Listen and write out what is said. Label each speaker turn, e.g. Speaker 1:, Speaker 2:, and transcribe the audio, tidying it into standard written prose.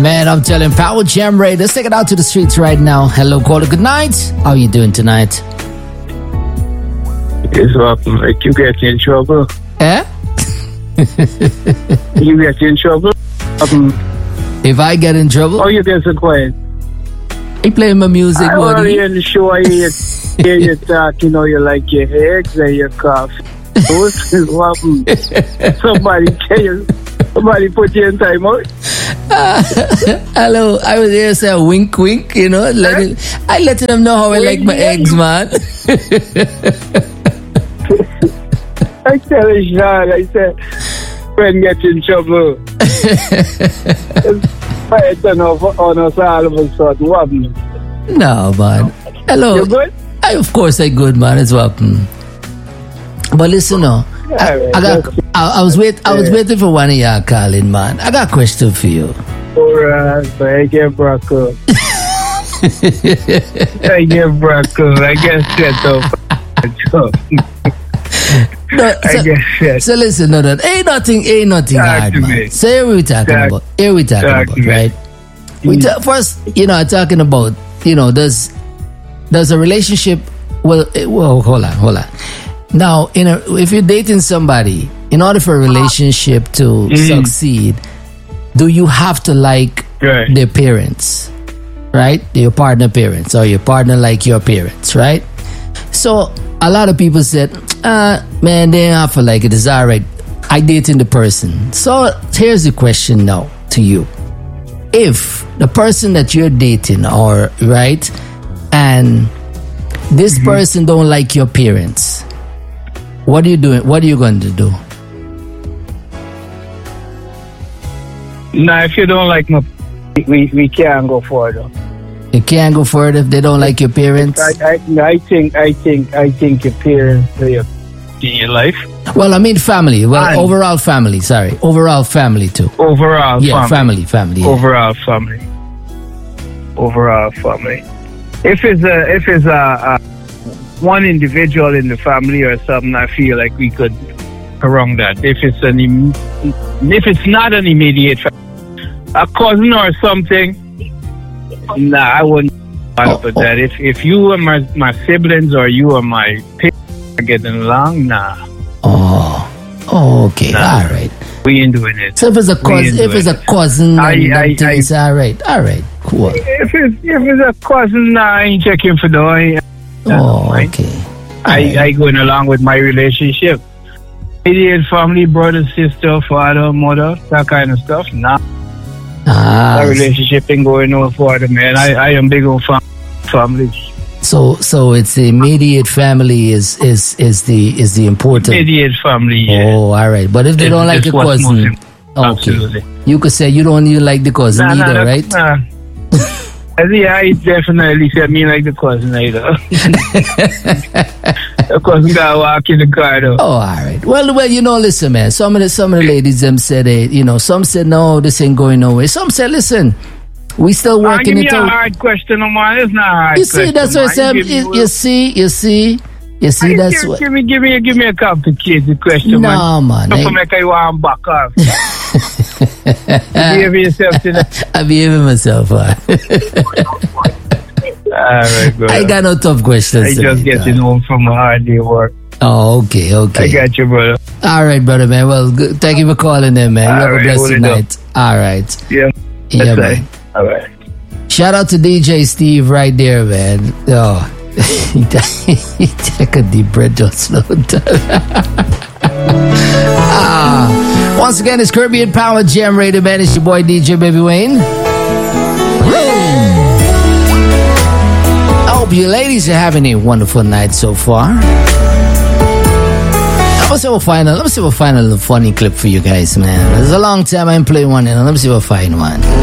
Speaker 1: Man, I'm telling Power Jam Radio. Let's take it out to the streets right now. Hello, caller. Good night. How are you doing tonight?
Speaker 2: It's up. Like you get in trouble.
Speaker 1: Eh?
Speaker 2: You get in trouble.
Speaker 1: If I get in trouble?
Speaker 2: Oh, you get so quiet.
Speaker 1: You playing my music,
Speaker 2: I want to
Speaker 1: buddy.
Speaker 2: hear the show. I hear you talk. You know, you like your eggs and your coffee. What's happening? Somebody tell you. Somebody put you in time out.
Speaker 1: Hello, I was here say wink, wink. You know, I let them know how I like my eggs, man.
Speaker 2: I tell you, Sean. I said, friend get in trouble. I turn off on us all of a sudden. What happened?
Speaker 1: No, man. Hello.
Speaker 2: You good?
Speaker 1: Of course, I good, man. It's what happened. But listen, no. I was waiting for one of y'all calling, man. I got a question for you.
Speaker 2: Alright, so I get broke up. I get broke up. I get set up.
Speaker 1: So listen, no, ain't nothing hard, man. So here we talking about, right? First, I'm talking about, there's a relationship. Well, hold on. Now, if you're dating somebody, in order for a relationship to succeed, do you have to like their parents, right? Your partner parents, or your partner like your parents, right? So a lot of people said, man, they don't have to like it. It's all right. I dating the person. So here's the question now to you. If the person that you're dating, or right, and this person don't like your parents, what are you doing? What are you going to do?
Speaker 2: Now, if you don't like my, we can't go further.
Speaker 1: You can't go further if they don't like your parents.
Speaker 2: I think your parents are in your life.
Speaker 1: Well, I mean family. Well, overall family. Sorry, overall family too.
Speaker 2: Overall,
Speaker 1: family. Yeah.
Speaker 2: Overall family. If it's a one individual in the family or something, I feel like we could prolong that. If it's not an immediate a cousin or something, nah, I wouldn't put that. If you and my siblings or you and my parents are getting along, nah.
Speaker 1: Oh, okay, nah. All right.
Speaker 2: We ain't doing it.
Speaker 1: So if it's a cousin, it's all right. All right, cool.
Speaker 2: If it's a cousin, nah, I ain't checking for the.
Speaker 1: Okay.
Speaker 2: I going along with my relationship. Immediate family, brother, sister, father, mother, that kind of stuff. Nah. That relationship ain't going no further, man. I am big on family.
Speaker 1: So it's the immediate family is the important.
Speaker 2: Immediate family, yeah.
Speaker 1: Oh, all right. But if they don't like the cousin, okay. Absolutely. You could say you don't even like the cousin either, right?
Speaker 2: Nah. Yeah, I definitely said me like the cousin either. The cousin got walk in the car though.
Speaker 1: Oh, all right. Well, listen, man. Some of the ladies them said some said no, this ain't going nowhere. Some said, listen, we still working it out.
Speaker 2: Give me a hard question, man. It's not hard.
Speaker 1: You see, that's what I said. You see. That's what.
Speaker 2: Give me a complicated question, man.
Speaker 1: No, man.
Speaker 2: Don't make you want back off. Behave yourself today.
Speaker 1: I'm behaving myself. All right, brother. I got no tough questions.
Speaker 2: I just getting home from a hard day work.
Speaker 1: Oh, okay.
Speaker 2: I got you, brother.
Speaker 1: All right, brother, man. Well, good. Thank you for calling in, man. You have a blessed night. All right.
Speaker 2: Yeah,
Speaker 1: man. Right.
Speaker 2: All right.
Speaker 1: Shout out to DJ Steve right there, man. Oh, he take a deep breath, just slow down. Once again, it's Caribbean Power Jam Radio, man. It's your boy DJ Baby Wayne. I hope you ladies are having a wonderful night so far. Let me see if we'll find a little funny clip for you guys, man. It's a long time I ain't playing one, and let me see if we'll find one.